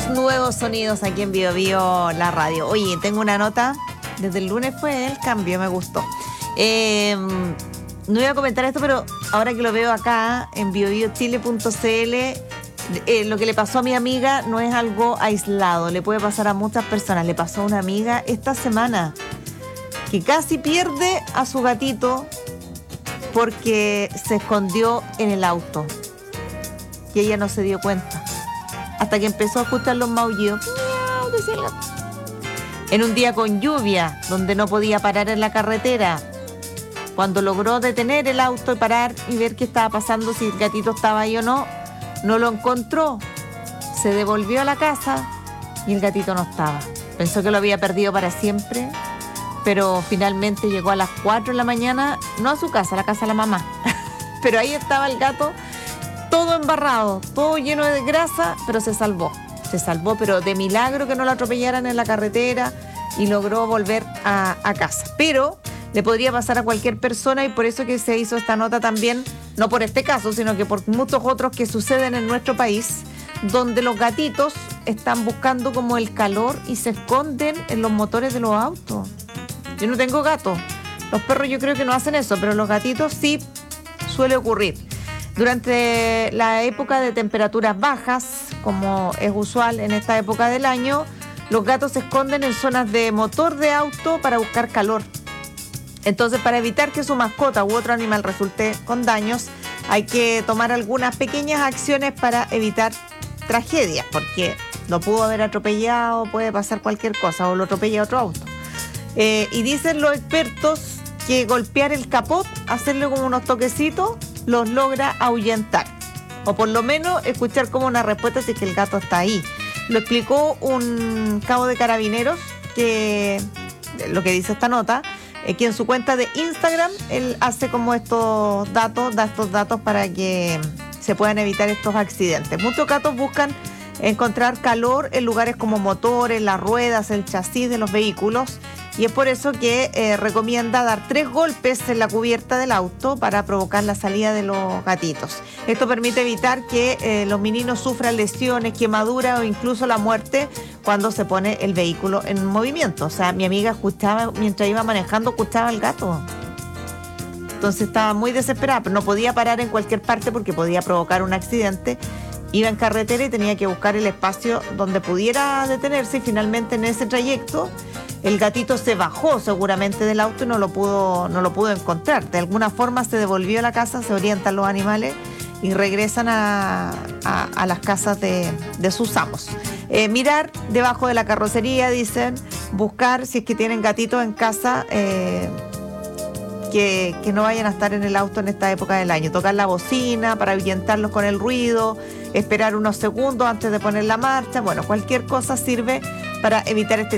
nuevos sonidos aquí en Bio Bio, la radio. Oye, tengo una nota. Desde el lunes fue el cambio, me gustó. No iba a comentar esto, pero ahora que lo veo acá en biobiochile.cl, lo que le pasó a mi amiga no es algo aislado, le puede pasar a muchas personas. Le pasó a una amiga esta semana que casi pierde a su gatito porque se escondió en el auto y ella no se dio cuenta hasta que empezó a escuchar los maullidos. Miau, decía el gato. En un día con lluvia, donde no podía parar en la carretera, cuando logró detener el auto y parar y ver qué estaba pasando, si el gatito estaba ahí o no, no lo encontró. Se devolvió a la casa y el gatito no estaba. Pensó que lo había perdido para siempre, pero finalmente llegó a las 4 de la mañana, no a su casa, a la casa de la mamá. Pero ahí estaba el gato, todo embarrado, todo lleno de grasa, pero se salvó. Se salvó, pero de milagro que no lo atropellaran en la carretera y logró volver a casa. Pero le podría pasar a cualquier persona y por eso que se hizo esta nota también, no por este caso, sino que por muchos otros que suceden en nuestro país, donde los gatitos están buscando como el calor y se esconden en los motores de los autos. Yo no tengo gato. Los perros yo creo que no hacen eso, pero los gatitos sí suele ocurrir. Durante la época de temperaturas bajas, como es usual en esta época del año, los gatos se esconden en zonas de motor de auto para buscar calor. Entonces, para evitar que su mascota u otro animal resulte con daños, hay que tomar algunas pequeñas acciones para evitar tragedias, porque lo pudo haber atropellado, puede pasar cualquier cosa, o lo atropella otro auto. Y dicen los expertos que golpear el capot, hacerle como unos toquecitos, los logra ahuyentar. O por lo menos escuchar como una respuesta si es que el gato está ahí. Lo explicó un cabo de carabineros, que lo que dice esta nota, que en su cuenta de Instagram él hace como estos datos, da estos datos para que se puedan evitar estos accidentes. Muchos gatos buscan encontrar calor en lugares como motores, las ruedas, el chasis de los vehículos, y es por eso que recomienda dar 3 golpes en la cubierta del auto para provocar la salida de los gatitos. Esto permite evitar que los meninos sufran lesiones, quemaduras o incluso la muerte cuando se pone el vehículo en movimiento. O sea, mi amiga escuchaba, mientras iba manejando, escuchaba al gato. Entonces estaba muy desesperada, pero no podía parar en cualquier parte porque podía provocar un accidente. Iba en carretera y tenía que buscar el espacio donde pudiera detenerse, y finalmente en ese trayecto el gatito se bajó seguramente del auto y no lo pudo encontrar. De alguna forma se devolvió a la casa, se orientan los animales y regresan a las casas de sus amos. Mirar debajo de la carrocería, dicen, buscar si es que tienen gatitos en casa, que no vayan a estar en el auto en esta época del año. Tocar la bocina para ahuyentarlos con el ruido, esperar unos segundos antes de poner la marcha. Bueno, cualquier cosa sirve para evitar este